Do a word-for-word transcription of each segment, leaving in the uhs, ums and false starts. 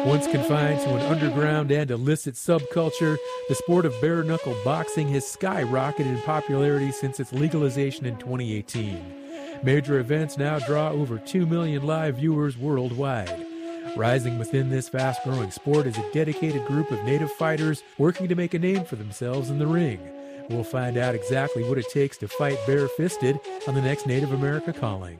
Once confined to an underground and illicit subculture, the sport of bare-knuckle boxing has skyrocketed in popularity since its legalization in twenty eighteen. Major events now draw over two million live viewers worldwide. Rising within this fast-growing sport is a dedicated group of native fighters working to make a name for themselves in the ring. We'll find out exactly what it takes to fight bare-fisted on the next Native America Calling.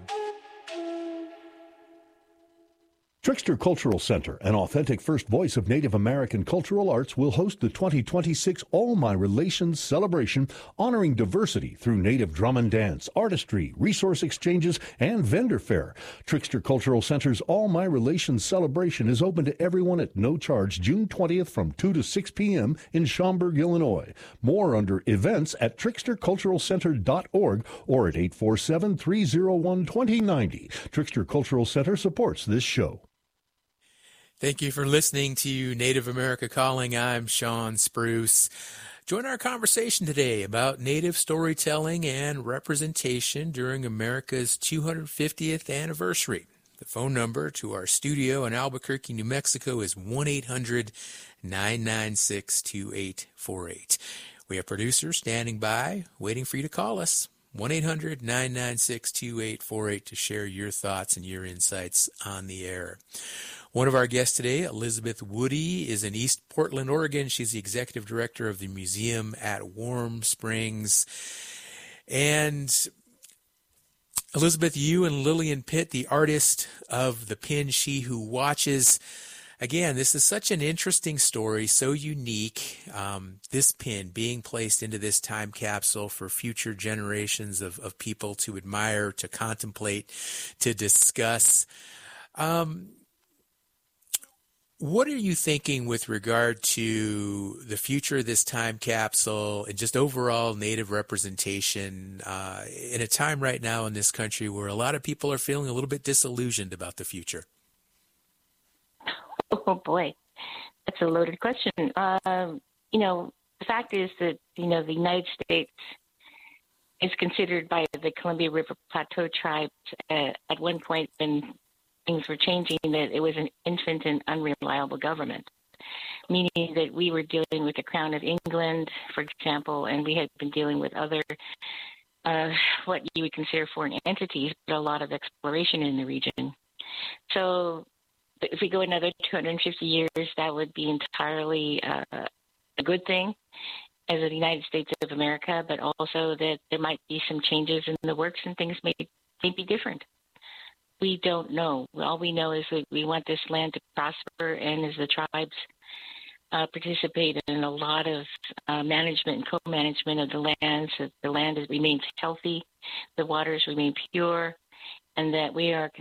Trickster Cultural Center, an authentic first voice of Native American cultural arts, will host the twenty twenty-six All My Relations celebration, honoring diversity through Native drum and dance, artistry, resource exchanges, and vendor fair. Trickster Cultural Center's All My Relations celebration is open to everyone at no charge June twentieth from two to six p.m. in Schaumburg, Illinois. More under events at trickster cultural center dot org or at eight four seven, three oh one, two oh nine oh. Trickster Cultural Center supports this show. Thank you for listening to Native America Calling. I'm Sean Spruce. Join our conversation today about Native storytelling and representation during America's two hundred fiftieth anniversary. The phone number to our studio in Albuquerque, New Mexico is one eight hundred, nine nine six, two eight four eight. We have producers standing by waiting for you to call us. one eight hundred, nine nine six, two eight four eight to share your thoughts and your insights on the air. One of our guests today, Elizabeth Woody, is in East Portland, Oregon. She's the executive director of the museum at Warm Springs. And Elizabeth, you and Lillian Pitt, the artist of the pin She Who Watches. Again, this is such an interesting story, so unique. Um, this pin being placed into this time capsule for future generations of, of people to admire, to contemplate, to discuss. Um, What are you thinking with regard to the future of this time capsule and just overall Native representation uh, in a time right now in this country where a lot of people are feeling a little bit disillusioned about the future? Oh, boy. That's a loaded question. Um, you know, the fact is that, you know, the United States is considered by the Columbia River Plateau tribes uh, at one point when things were changing, that it was an infant and unreliable government, meaning that we were dealing with the Crown of England, for example, and we had been dealing with other, uh, what you would consider foreign entities, but a lot of exploration in the region. So if we go another two hundred fifty years, that would be entirely uh, a good thing as the United States of America, but also that there might be some changes in the works and things may, may be different. We don't know. All we know is that we want this land to prosper, and as the tribes uh, participate in a lot of uh, management and co-management of the land, so the land is, remains healthy, the waters remain pure, and that we are